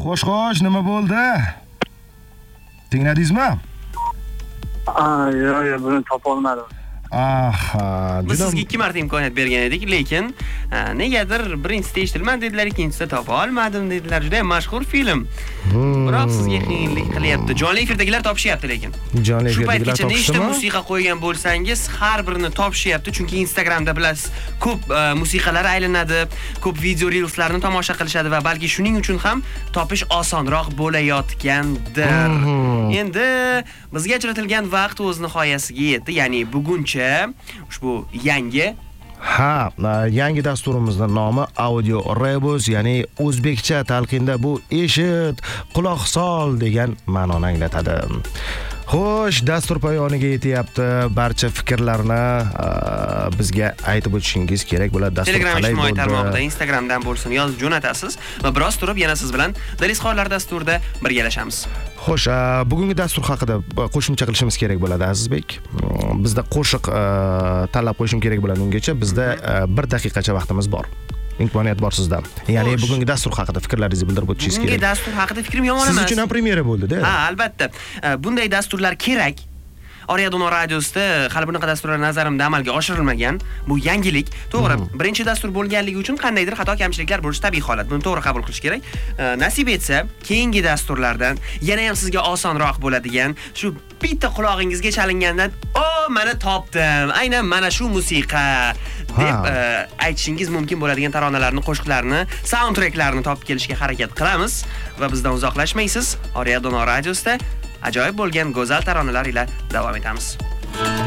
Xo'sh, nima bo'ldi? Tingladingizmi? Yo'q, buni topa olmadim. Biz sizga 2 marta imkoniyat bergan edik, lekin negadir birinchisi eshitilmadi dedilar, ikkinchisida topa olmadim dedilar. Juda ham mashhur film. Biroq sizga qiyinlik qilyapti. Jonli efirdagilar topishyapti lekin. Jonli Shu efirdagilar paytgacha nechta topishdimi? musiqa qo'ygan bo'lsangiz, har birini topishyapti, chunki Instagramda bilasiz, ko'p musiqalar aylanadi, ko'p video reelslarni tomosha qilishadi va balki shuning uchun ham topish osonroq bo'layotgandir. Endi bizga ajratilgan vaqt o'z nihoyasiga yetdi, ya'ni buguncha ushbu yangi yangi dasturimizning nomi Audio Rebus, ya'ni o'zbekcha talqinda bu eshit, quloq sol degan ma'noni anglatadi. Xo'sh, dastur poyoniga yetyapti. Barcha fikrlarni bizga aytib o'tishingiz kerak bo'ladi. Dastur Telegram qalay ijtimoiy bo'ldi? tarmog'ida, Instagramdan bo'lsin, yozib jo'natasiz va biroz turib yana siz bilan Dalisxonlar dasturida birgalashamiz. Xo'sh, bugungi dastur haqida qo'shimcha qilishimiz kerak bo'ladi, Azizbek. Bizda qo'shiq tanlab qo'yishim kerak bo'ladi ungacha. Bizda 1 daqiqacha vaqtimiz bor. Imkoniyat bor sizda. Ya'ni bugungi dastur haqida fikrlaringizni bildirib o'tishingiz kerak. Bugungi dastur haqida fikrim yomon emas. Siz uchun ham premyera bo'ldi-da. Ha, albatta. Bunday dasturlar kerak. Oriyadono radiosida hali bunaqa dasturlar nazarimda amalga oshirilmagan. Bu yangilik. To'g'ri, birinchi dastur bo'lganligi uchun qandaydir xato kamchiliklar bo'lishi tabiiy holat. Buni to'g'ri qabul qilish kerak. Nasib etsa, keyingi dasturlardan yana ham sizga osonroq bo'ladigan, shu bitta qulog'ingizga chalingandan, mana topdim. Aynan mana shu musiqa deb aytishingiz mumkin bo'ladigan taronalarni, qo'shiqlarni, soundtracklarni topib kelishga harakat qilamiz va bizdan uzoqlashmaysiz. Oriyadono radiosida ajoyib bo'lgan go'zal taronalar ila davom etamiz.